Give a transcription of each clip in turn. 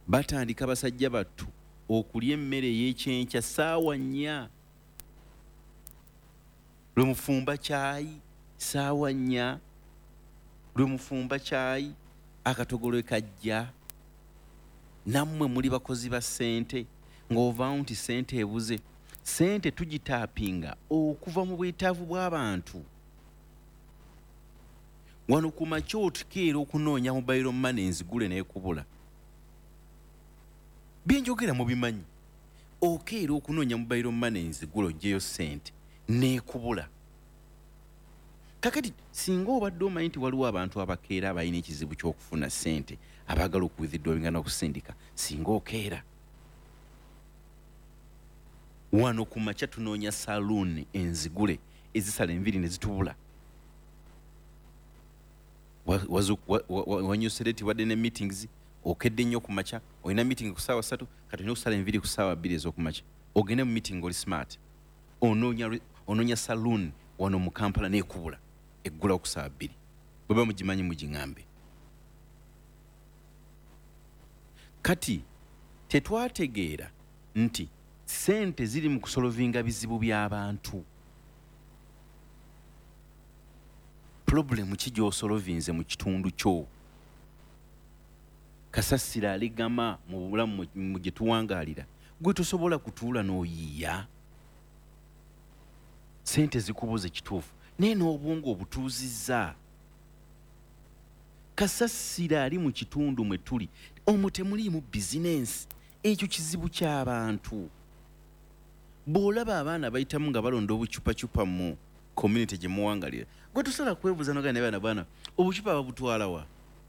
batandika basajja battu okulya emmere ey'ekyenkya ssaawa 4 lwe mufumba kyayi ssaawa 4 lwe mufumba kyayi akatogolo kajja nammwe muli bakozi ba ssente ng'ovaawo nti ssente ebuze ssente tugitaapinga okuva mu bwetaavu bw'abantu wano ku makya otukeera okunoonya mobile money nzigule n'ekubula byenjogera mubimanyi okeera okunoonya mobile money nzigule ojjeyo ssente n'ekubula kakati singa obadde omanyi nti waliwo abantu abakeera abalina ekizibu ky'okufuna ssente abaagala okuwithidrawinga n'okusindika singa okeera wano ku makya tunoonya saloon enzigule ezisala enviri ne zitubula wanyusereti wadde ne meetings okedde nnyo ku makya olina meeting ku ssaawa 3 kati olina okusala enviri ku ssaawa 2 ez'okumakya ogende mu meeting oli smart onoonya saloon wano mu Kampala n'ekubula eggula ku ssaawa 2 bweba mugimanyi mugiŋŋambe kati tetwategeera nti ssente ziri mu kusolovinga bizibu by'abantu problemu ki gy'osolovinze mu kitundu kyo kasasira aligama mu bulamu mu gye tuwangaalira gwe tosobola kutuula n'oyiiya ssente zikubuze kituufu naye n'obwongo obutuuzizza kasasira ali mu kitundu mwe tuli omwo temuliimu bizinensi ekyo kizibu ky'abantu bw'olaba abaana bayitamu nga balonda obucupacupa mu community gye muwangalira gwe tusobola kwebuuza nogana ne baana obucupa babutwala wa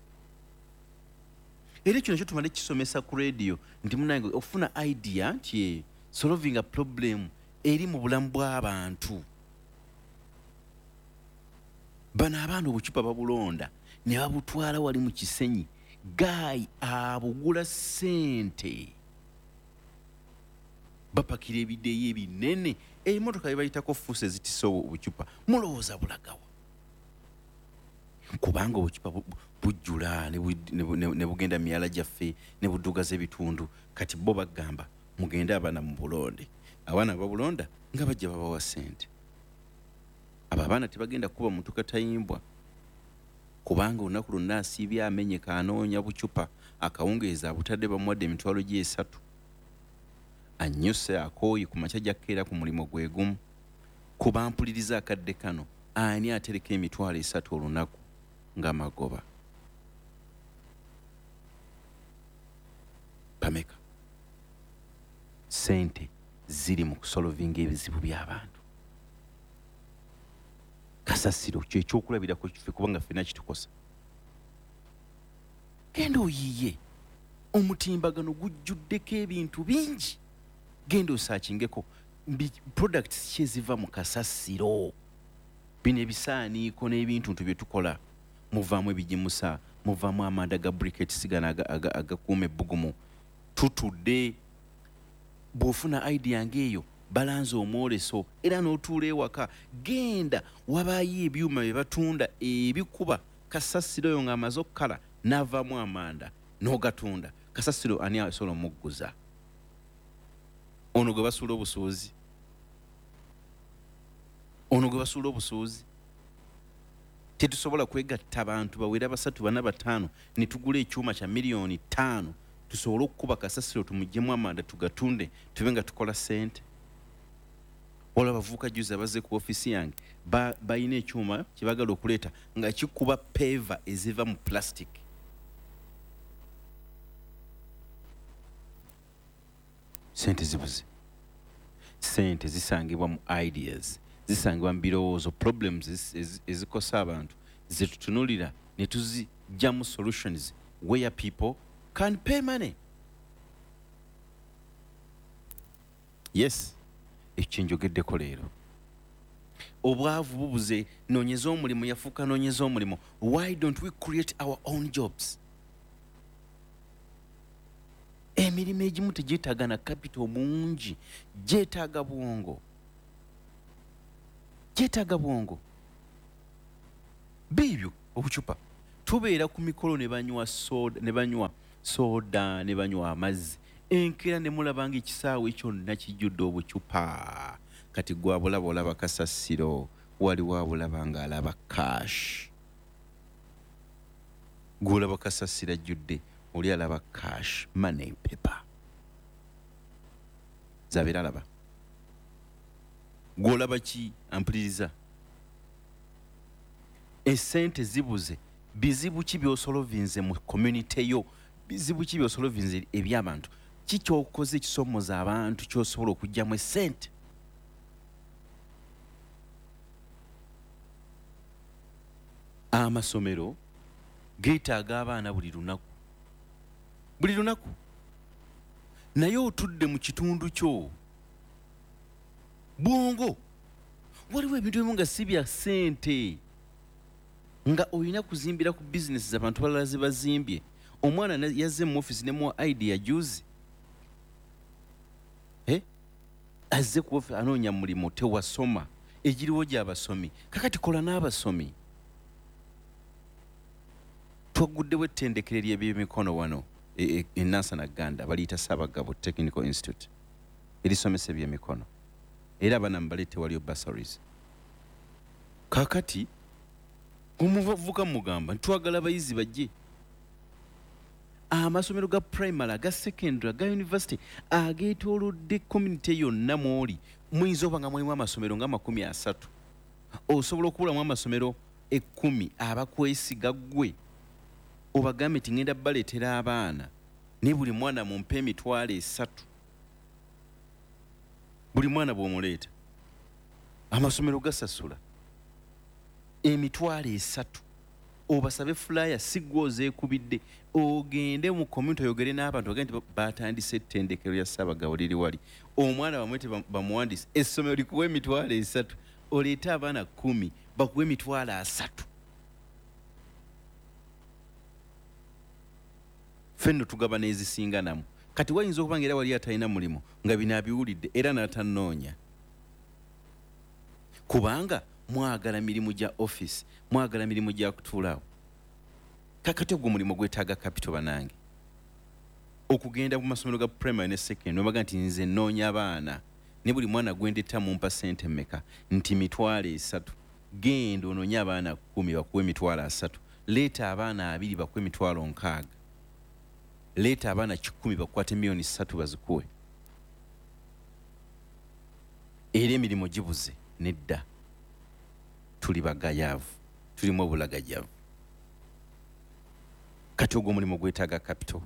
era ekyo nakyo tumale kisomesa ku radio nti munange ofuna idea nti solving a problem eri mu bulamu bw'abantu bano abaana obucupa babulonda ne babutwala wali mu kisenyi gayi abugula ssente bapakira ebideeyo ebinene emmotoka bebayitako fuuse zitisa obucupa mulowooza bulagawa kubanga obucupa bujjula ne bugenda myala gyaffe ne buddugaza ebitundu kati bo bagamba mugende abaana mu bulonde abaana babulonda nga bajja babawa ssente abo abaana tebagenda kuba muntu katayimbwa kubanga olunaku lwonna asiibye amenyeka anoonya bucupa akawungeeza abutadde bamuwadde emitwalo gye 3 annyuse akooyi ku makya jakkeera ku mulimu gwe gumu kuba mpuliriza akadde kano ani atereka emitwalo 3 olunaku ng'amagoba pameka ssente ziri mu kusolovinga ebizibu by'abantu kasasiro kyekyokulabirako kife kubanga ffena kitukosa genda oyiiye omutimbagano gujjuddeko ebintu bingi genda osaakingeko products kyeziva mu kasasiro bino ebisaaniiko n'ebintu bye tukola muvaamu ebijimusa muvaamu amanda ga briquettes gano agakuuma ebbugumu tutudde bw'ofuna idea ng'eyo balanze omwoleso era n'otuula ewaka genda wabaayo ebyuma bye batunda ebikuba kasasiro oyo ng'amaze okukala n'avaamu amanda n'ogatunda kasasiro ani asobola omugguza ono gwe basuula obusuuzi tetusobola kwegatta abantu bawera 3 4 5 ne tugula ekyuma kya miliyoni 5 tusobole okukuba kasasiro tumuggyemu amanda tugatunde tube nga tukola ssente olaba abavubuka juzi abaze ku ofisi yange bayina ekyuma kyebagala okuleeta nga kikuba peva eziva mu plastic ssente zibuze ssente zisangibwa mu ideas zisangibwa mu birowoozo problems ezikosa abantu zetutunulira ne tuzijjamu solutions where people can pay money. Yes, ekyenjogeddeko leero obwavu bubuze noonyeza omulimu yafuuka noonyeza omulimu. Why don't we create our own jobs? Emirimu egimu tegyetaaga na capital mungi, gyetaaga bwongo. Bibyo obucupa tubeera ku mikolo ne banywa soda ne banywa soda ne banywa amazzi enkera ne mulabanga ekisaawe kyonna kijjudde obucupa kati gwe abulaba olaba kasasiro waliwo abulaba ng'alaba cash gw'olaba kasasiro ajjudde oli alaba cash money paper zabeera alaba gw'olaba ki ampuliriza esente zibuze bizibu ki by'osolovinze mu community yo bizibu ki by'osolovinze eby'abantu ki ky'okoze ekisomoza abantu ky'osobola okugyamu esente amasomero geetaaga abaana buli lunaku naye otudde mu kitundu kyo bwongo waliwo ebintu ebimu nga si bya ssente nga olina kuzimbira ku bizinesi z'abantu balala ze bazimbye omwana yazze mu ofisi ne mu idea juzi azze ku ofisi anoonya mulimu tewasoma egiriwo gy'abasomi kakati kola n'abasomi twaguddewo ettendekero ly'ebyemikono wano Nansana baliyita Ssaabagabo Technical Institute erisomesa ebyemikono era abaana mbalete waliyo bursaries kakati omuvuka mugamba ntwagala abayizi bajje amasomero ga primary aga secondary ga university ageetoolodde community yonna mwoli muyinza oba nga mulimu amasomero nga 30 osobola okubulamu amasomero 10 abakwesiga ggwe obagambe nti ngenda baleetera abaana ne buli mwana mumpe emitwalo 3 buli mwana bw'omuleeta amasomero gasasula emitwalo 3 obasabe flyer sigwoze ekubidde ogende mu community oyogere n'abantu bagende nti batandise ettendekero lya Ssaabagabo liri wali omwana bamwete bamuwandise essomero likuwa emitwalo 3 oleete abaana 10 bakuwa emitwalo 3 fenno tugaba n'ezisinga namu kati wayinza okuba ng'era wali atalina mulimu nga binaabiwulidde era n'atannoonya kubanga mwagala mirimu gya office mwagala mirimu gya kutuulaawo kakati ogwo mulimu gwetaaga capital banange okugenda mu masomero ga primary ne secondary obaga nti nze nnoonya abaana ne buli mwana gwendetta mumpa sente mmeka nti mitwalo 3 genda onoonye abaana 10 bakuwe emitwalo 3 leeta abaana 2 bakuwe emitwalo 6 leeta abaana 10 bakwate miliyoni 3 bazikuwe era emirimu gibuze nedda tuli bagayaavu tulimu obulagajavu kati ogwo omulimu gwetaaga capital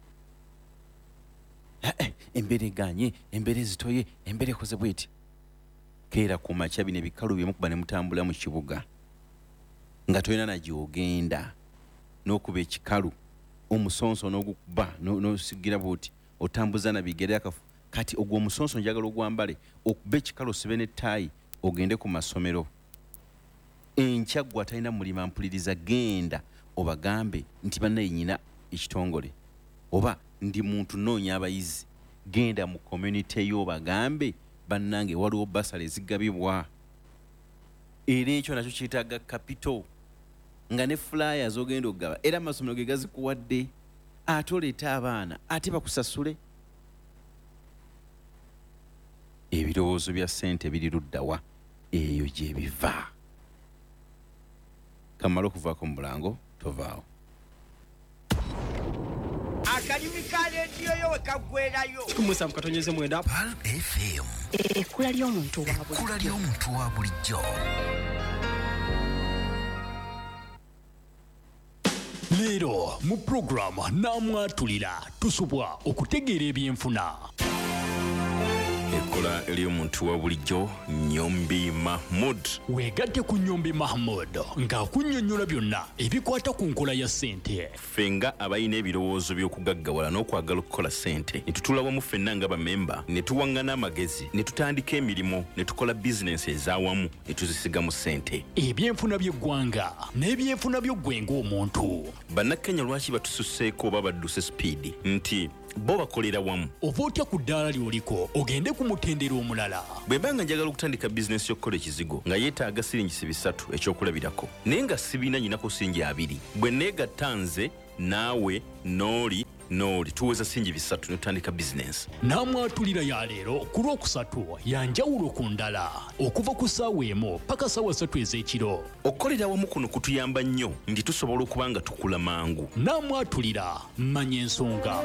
embere ganye embere zitoye embere koze bweti keera ku makya bino ebikalu byemu kuba ne mutambula mu kibuga nga tolina nagyogenda n'okuba ekikalu omusonso n'ogukuba n'osigira bwoti otambuza na bigere akafu kati ogwo omusonso njagala ogwambale okuba ekikalu osibe n'ettaayi ogende ku masomero enkya gwe atalina mulimu ampuliriza genda obagambe nti bannaye nyina ekitongole oba ndi muntu noonya abayizi genda mu community yo bagambe bannange waliwo basale ezigabibwa era ekyo nakyo kyetaaga capital nga ne flyers ogenda okugaba era amasomero ge gazikuwadde ate oleeta abaana ate bakusasule ebirowoozo bya ssente biri luddawa eyo gye biva kamala okuvaako mu bulango tovaawo akalimu ka rediyo yo we kaggwerayo tumusa mukatonyeze mwenda Pal FM ekkula ly'omuntu wa bulijjo leero mu programu namwatulira tusobwa okutegeera ebyenfuna ekkola ery'omuntu wa bulijjo Nyombi Mahmud weegatte ku Nyombi Mahmud ng'akunnyonnyola byonna ebikwata ku nkola ya ssente ffenga abalina ebirowoozo by'okugaggawala n'okwagala okukola ssente ne tutuula wamu ffenna nga bamemba ne tuwaŋŋana amagezi ne tutandika emirimu ne tukola bizinensi ez'awamu ne tuzisigamu ssente ebyenfuna by'eggwanga n'ebyenfuna by'oggwe ng'omuntu bannakenya lwaki batususseeko oba badduse sipiidi nti bo bakolera wamu oba otya ku ddaala ly'oliko ogende ku mutendera omulala bwe mba nga njagala okutandika bizinensi y'okukola ekizigo nga yeetaaga siringisi 3 ekyokulabirako naye nga sibiina nyinako siringi 2 bwe neegatta nze naawe n'oli noli tuweza singi bisatu netutandika business. N'amwatulira ya leero ku Lwokusatu yanjawulo ku ndala okuva ku ssaawa emu paka ssaawa 3 ez'ekiro. Okukolera awamu kuno kutuyamba nnyo ndi tusobola okuba nga tukula mangu. N'amwatulira manya ensonga.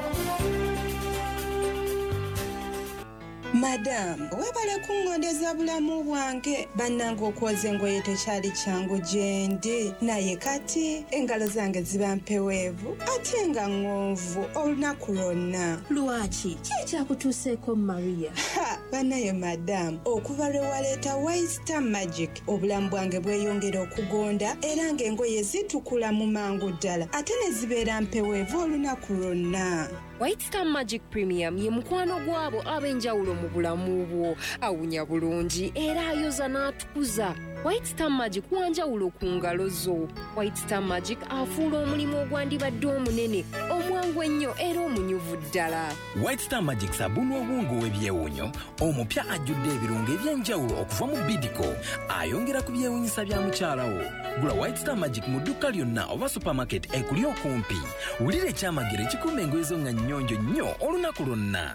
Madam, webale kungondeza bulamu bwange bannanga okwoza engoye tekyali kyangu gyendi naye kati engalo zange ziba mpeweevu ate nga ng'onvu olunaku lwonna. Lwaki kyekyakutuuseeko Maria? Banaye madam, okuva lwe waleeta White Star Magic obulamu bwange bweyongera okugonda era ng'engoye zitukula mu mangu ddala ate ne zibeera mpeweevu olunaku lwonna. White Star Magic Premium ye mukwano gwabo ab'enjawulo mu bulamu bwo. Awunya bulungi era ayoza n'atukuza. White Star Magic wanjawulo ku ngalo zo. White Star Magic afuula omulimu ogwandibadde omunene omwangu ennyo era omunyuvu ddala. White Star Magic sabuni obwongo w'ebyewunyo omupya ajjudde ebirungo eby'enjawulo okuva mu Bidco ayongera ku byewunyisa bya mukyala wo. Gula White Star Magic mu dduuka lyonna oba supermarket ekuli okumpi. Wulira ekyamagero ekikuuma engoye zo nga nnyonjo nnyo olunaku lwonna.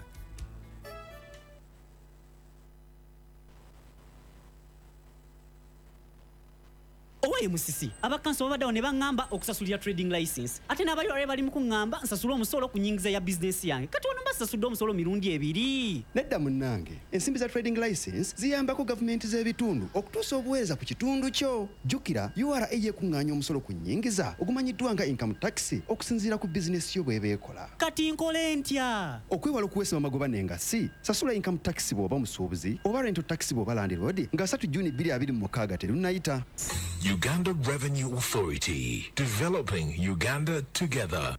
Owaye musisi abakanso babaddawo ne baŋŋamba okusasulira trading license ate n'abayolale bali mu kuŋŋamba nsasula omusolo ku nnyingiza ya bizinesi yange kati wano mbasasudde omusolo mirundi ebiri. Nedda munnange ensimbi za trading license ziyambako gavumenti z'ebitundu okutuusa obuweereza ku kitundu kyo. Jjukira URA yekuŋŋaanya omusolo ku nnyingiza ogumanyiddwa nga income tax okusinziira ku bizinesi yo bw'eba ekola. Kati nkole ntya? Okwewala okuweesa amagoba n'engassi sasula income tax bw'oba musuubuzi oba rental tax bw'oba landlord nga 3 Juni 2026 terunnayita. Uganda Revenue Authority, developing Uganda together.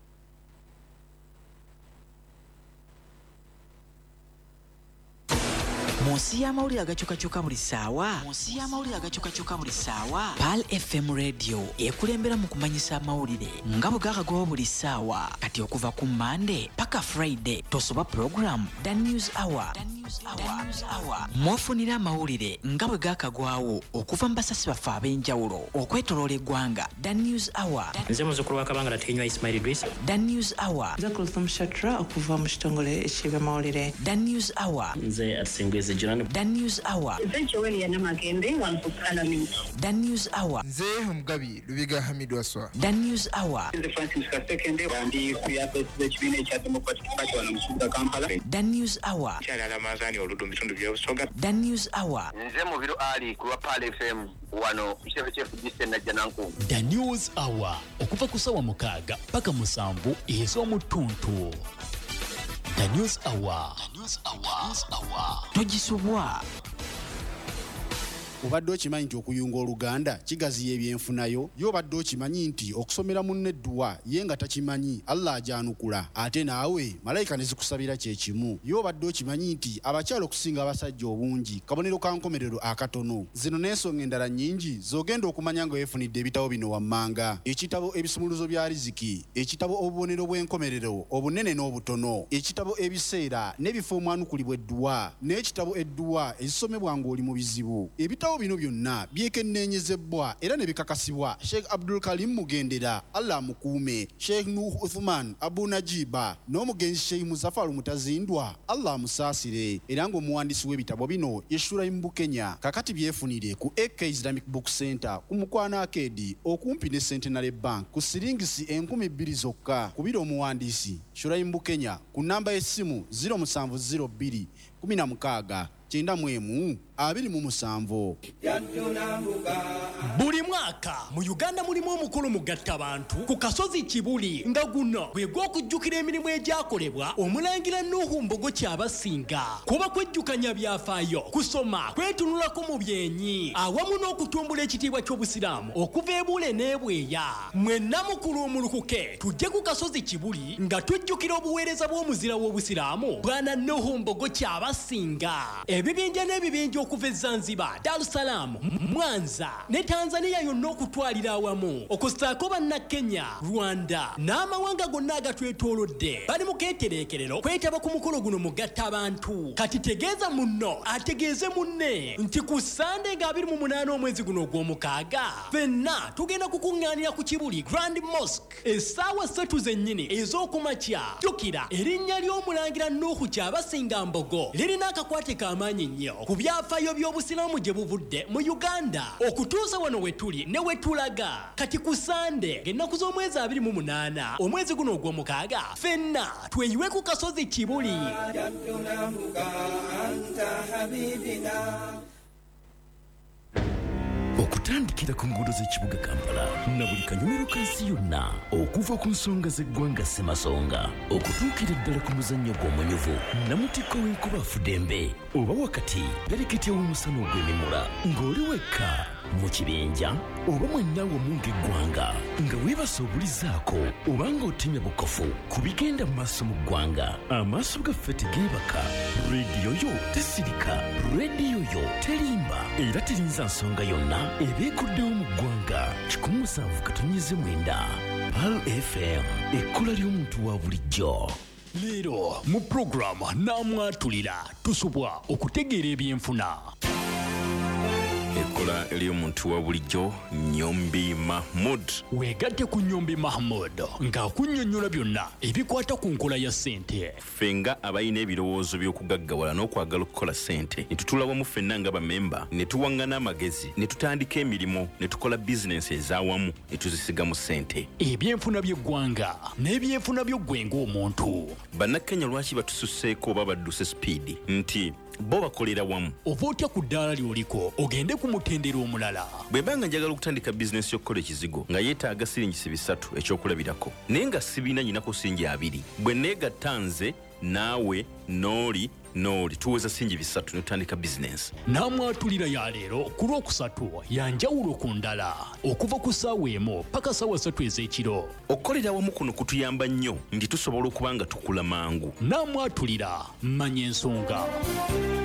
Munsi y'amawulire agakyukakyuka buli ssaawa Pal FM Radio ekulembera mu kumanyisa amawulire nga bwe gakagoba buli ssaawa kati okuva ku Monday paka Friday tosoba program The News Hour. Mwofunira amawulire nga bwe gakagwawo okuva mu basasi baffe ab'enjawulo okwetoloola eggwanga The News Hour. Nze muzzukulu wa Kabangala Tenywa Ismail Idris. The News Hour. Nze Kulthum Shatra okuva mu kitongole eky'ebyamawulire. The News Hour. Nze Asingweze John. The News Hour. The News Hour. Nze Mugabi Lubiga Hamid Waswa. The News Hour. Nze Francis Kasekende bandi kuyape z'ekibiina ekya Democratic Party wano mu kibuga Kampala. The News Hour. Kyalala Mazani oludu mu bitundu by'obusoga. The News Hour. Nze Mubiro Ali ku Pal FM wano Chief Distant na Jananku. The News Hour okuva ku ssaawa 6 paka 7 ez'omutuntu. The News Hour. Togisubwa. Obadde okimanyi nti okuyunga Oluganda kigaziya ebyenfunayo y'obadde okimanyi nti okusomera munne Edduwa ye nga takimanyi Allah ajanukula ate naawe malayika ne zikusabira kye kimu y'obadde okimanyi nti abakyala okusinga abasajja obungi kabonero ka nkomerero akatono zino n'ensonga endala nnyingi z'ogenda okumanya nga weefunidde ebitabo bino wammanga ekitabo ebisumuluzo bya riziki ekitabo obubonero bw'enkomerero obunene n'obutono ekitabo ebiseera n'ebifo omwanukulibwa Edduwa n'ekitabo Edduwa ezisomebwa ng'oli mu bizibu ebitabo bino byonna byekenneenyezebwa era ne bikakasibwa Sheikh Abdul Karim Mugendera Allah mukuume Sheikh Nuh Uthman Abu Najiba n'omugenzi Sheikh Muzaffar Mutazindwa Allah musaasire era ng'omuwandiisi w'ebitabo bino Yeshura Mbukenya kakati byefunire ku AK Islamic Book Center ku Mukwano Arcade okumpi ne Centenary Bank ku siringisi 2,000 zokka kubira omuwandiisi Shura Mbukenya ku namba y'essimu 0702 16 91 27. Buli mwaka mu Uganda mulimu omukulu mugatta abantu ku kasozi Kibuli nga guno gwe gw'okujjukira emirimu egyakolebwa omulangira Nuhu Mbogo Kyabasinga kuba kwejjukanya byafaayo kusoma kwetunulako mu byenyi awamu n'okutumbula ekitiibwa ky'obusiraamu okuva ebule n'ebweya mwenna mukulu omulukuke tujje ku kasozi Kibuli nga tujjukira obuweereza bw'omuzira w'obusiraamu Bwana Nuhu Mbogo Kyabasinga ebibinja n'ebibinja okuva e Zanzibar, Dar es Salaam, Mwanza ne Tanzania yonna okutwalira awamu okusaako bannakenya, Rwanda n'amawanga gonna agatwetoolodde bali mu keetereekerero kwetaba ku mukolo guno mugatta abantu. Kati tegeeza munno ategeeze munne nti ku Sande nga 28 omwezi guno ogw'omukaaga ffenna tugenda kukuŋŋaanira ku Kibuli Grand Mosque essaawa 3 zennyini ez'okumakya. Jjukira erinnya ly'omulangira Nuuhu Kyabasinga Mbogo lirina akakwate k'amaanyi nnyo ku byafaayo by'obusiraamu gye buvudde mu Uganda okutuusa wano we tuli ne we tulaga. Kati ku Sande ng'ennaku z'omwezi 28 omwezi guno ogw'omukaaga ffenna tweyiwe ku kasozi Kibuli. Okutandikira ku nguudo z'ekibuga Kampala na buli kanyomero ka nsi yonna okuva ku nsonga z'eggwanga Ssemasonga okutuukira ddala ku muzannyo gw'omunyuvu Namutikko w'enkuba Fudembe oba wakati pereketya w'omusana ogw'emimula ng'oli wekka mu kibinja oba mwenna wamu ng'eggwanga nga weebase obulizaako oba ng'otemya bukofu ku bigenda mu maaso mu ggwanga. Amaaso gaffe tegeebaka, leediyo yo tesirika, leediyo yo terimba era terinza nsonga yonna ebeekuddewo mu ggwanga. 17.9 PAL FM, ekkola ly'omuntu wa bulijjo. Leero mu puroguramu Namwatulira tusobwa okutegeera ebyenfuna. Ekkola ly'omuntu wa bulijjo Nyombi Mahmud. Weegatte ku Nyombi Mahmud ng'akunnyonnyola byonna ebikwata ku nkola ya ssente. Ffenga abalina ebirowoozo by'okugaggawala n'okwagala okukola ssente ne tutula wamu ffenna nga bamemba ne tuwaŋŋana amagezi ne tutandika emirimu ne tukola bizinensi ez'awamu ne tuzisigamu ssente. Ebyenfuna by'eggwanga n'ebyenfuna by'oggwe ng'omuntu. Bannakenya lwaki batususseeko oba badduse sipiidi nti bo bakolera wamu. Ova otya ku ddaala ly'oliko ogende ku mutendera omulala. Bwe mbanga njagala okutandika bizinensi y'okukola ekizigo nga yeetaaga siringisi 3 ekyokulabirako naye nga sibiina nyinako singi 2 bwe neegatta nze naawe n'oli tuweza singi 3 ne tutandika bizinensi. Namwatulira ya leero ku Lwokusatu ya njawulo ku ndala okuva ku ssaawa 1 paka ssaawa 3 ez'ekiro. Okukolera awamu kuno kutuyamba nnyo nti tusobola okuba nga tukula mangu. Namwatulira manya ensonga.